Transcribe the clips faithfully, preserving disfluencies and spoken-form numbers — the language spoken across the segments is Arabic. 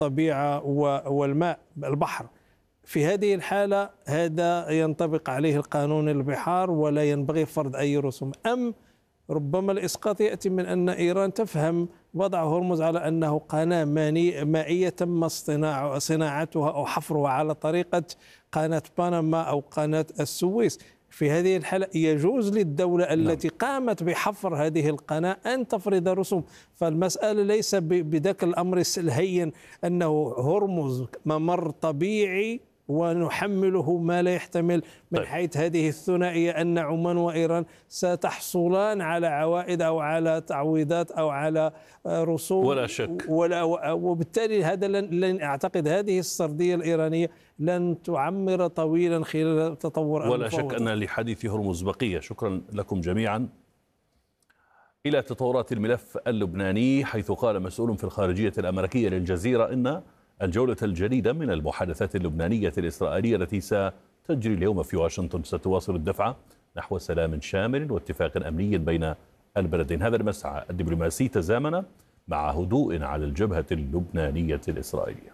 الطبيعة والماء البحر. في هذه الحالة هذا ينطبق عليه القانون البحار ولا ينبغي فرض أي رسوم. أم ربما الإسقاط يأتي من أن إيران تفهم وضع هرمز على أنه قناة مائية تم صناعتها أو حفرها على طريقة قناة بنما أو قناة السويس. في هذه الحالة يجوز للدولة التي قامت بحفر هذه القناة أن تفرض رسوم. فالمسألة ليس بذاك الأمر الهين أنه هرمز ممر طبيعي ونحمله ما لا يحتمل من طيب. حيث هذه الثنائية أن عمان وإيران ستحصلان على عوائد أو على تعويضات أو على رسوم ولا شك، ولا وبالتالي هذا لن أعتقد هذه السردية الإيرانية لن تعمر طويلا خلال تطور ولا شك أن لحديث هرمز بقية. شكرا لكم جميعا. إلى تطورات الملف اللبناني، حيث قال مسؤول في الخارجية الأمريكية للجزيرة إن الجولة الجديدة من المحادثات اللبنانية الإسرائيلية التي ستجري اليوم في واشنطن ستواصل الدفع نحو سلام شامل واتفاق أمني بين البلدين. هذا المسعى الدبلوماسي تزامن مع هدوء على الجبهة اللبنانية الإسرائيلية.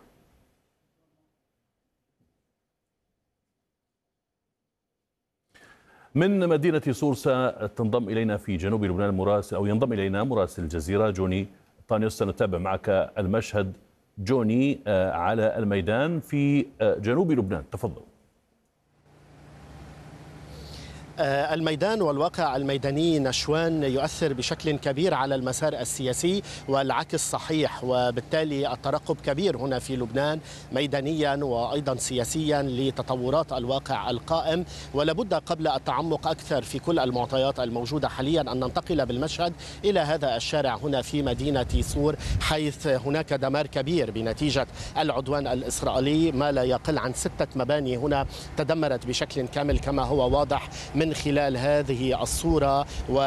من مدينة صورة تنضم إلينا في جنوب لبنان مراسل أو ينضم إلينا مراسل الجزيرة جوني طانيوس. سنتابع معك المشهد جوني على الميدان في جنوب لبنان، تفضل. الميدان والواقع الميداني نشوان يؤثر بشكل كبير على المسار السياسي والعكس صحيح، وبالتالي الترقب كبير هنا في لبنان ميدانيا وأيضا سياسيا لتطورات الواقع القائم. ولابد قبل التعمق أكثر في كل المعطيات الموجودة حاليا أن ننتقل بالمشهد إلى هذا الشارع هنا في مدينة صور، حيث هناك دمار كبير بنتيجة العدوان الإسرائيلي. ما لا يقل عن ستة مباني هنا تدمرت بشكل كامل كما هو واضح من من خلال هذه الصورة.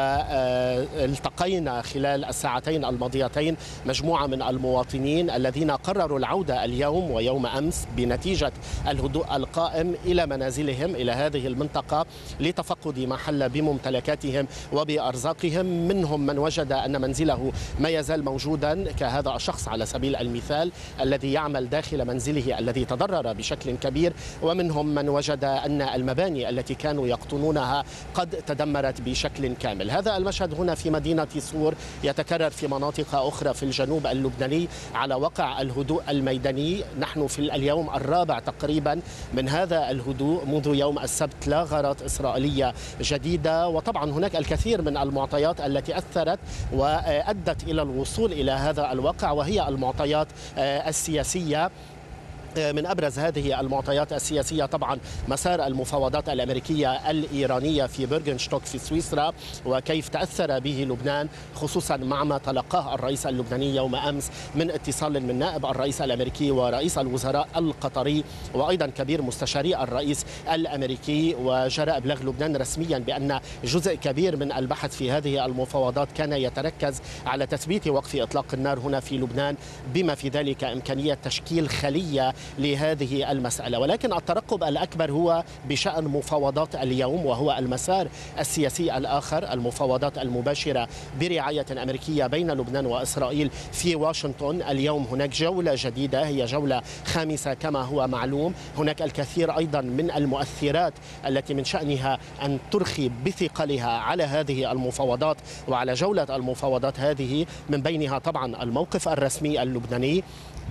والتقينا خلال الساعتين الماضيتين مجموعة من المواطنين الذين قرروا العودة اليوم ويوم أمس بنتيجة الهدوء القائم إلى منازلهم إلى هذه المنطقة لتفقد ما حل بممتلكاتهم وبأرزاقهم. منهم من وجد أن منزله ما يزال موجودا كهذا الشخص على سبيل المثال الذي يعمل داخل منزله الذي تضرر بشكل كبير، ومنهم من وجد أن المباني التي كانوا يقطنونها قد تدمرت بشكل كامل. هذا المشهد هنا في مدينة صور يتكرر في مناطق أخرى في الجنوب اللبناني على وقع الهدوء الميداني. نحن في اليوم الرابع تقريبا من هذا الهدوء منذ يوم السبت، لا غارات إسرائيلية جديدة. وطبعا هناك الكثير من المعطيات التي أثرت وأدت إلى الوصول إلى هذا الواقع، وهي المعطيات السياسية. من أبرز هذه المعطيات السياسية طبعا مسار المفاوضات الأمريكية الإيرانية في بيرغنشتوك في سويسرا، وكيف تأثر به لبنان خصوصا مع ما تلقاه الرئيس اللبناني يوم أمس من اتصال من نائب الرئيس الأمريكي ورئيس الوزراء القطري وأيضا كبير مستشاري الرئيس الأمريكي. وجرى إبلاغ لبنان رسميا بأن جزء كبير من البحث في هذه المفاوضات كان يتركز على تثبيت وقف إطلاق النار هنا في لبنان، بما في ذلك إمكانية تشكيل خلية لهذه المسألة. ولكن الترقب الأكبر هو بشأن مفاوضات اليوم، وهو المسار السياسي الآخر، المفاوضات المباشرة برعاية أمريكية بين لبنان وإسرائيل في واشنطن. اليوم هناك جولة جديدة، هي جولة خامسة كما هو معلوم. هناك الكثير أيضا من المؤثرات التي من شأنها أن ترخي بثقلها على هذه المفاوضات وعلى جولة المفاوضات هذه، من بينها طبعا الموقف الرسمي اللبناني.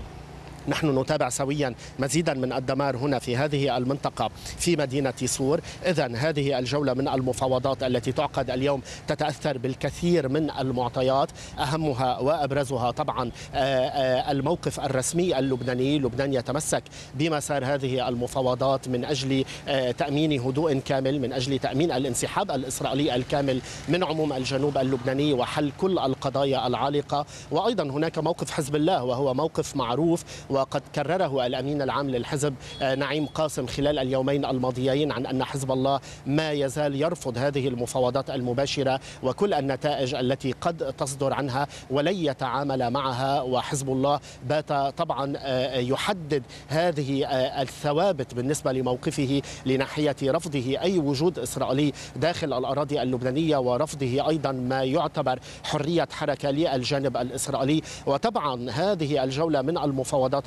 نحن نتابع سويا مزيدا من الدمار هنا في هذه المنطقة في مدينة صور. إذن هذه الجولة من المفاوضات التي تعقد اليوم تتأثر بالكثير من المعطيات، أهمها وأبرزها طبعا الموقف الرسمي اللبناني. لبنان يتمسك بمسار هذه المفاوضات من أجل تأمين هدوء كامل، من أجل تأمين الانسحاب الإسرائيلي الكامل من عموم الجنوب اللبناني وحل كل القضايا العالقة. وأيضا هناك موقف حزب الله، وهو موقف معروف وقد كرره الأمين العام للحزب نعيم قاسم خلال اليومين الماضيين عن أن حزب الله ما يزال يرفض هذه المفاوضات المباشرة وكل النتائج التي قد تصدر عنها ولن يتعامل معها. وحزب الله بات طبعا يحدد هذه الثوابت بالنسبة لموقفه لناحية رفضه أي وجود إسرائيلي داخل الأراضي اللبنانية، ورفضه أيضا ما يعتبر حرية حركة للجانب الإسرائيلي. وطبعا هذه الجولة من المفاوضات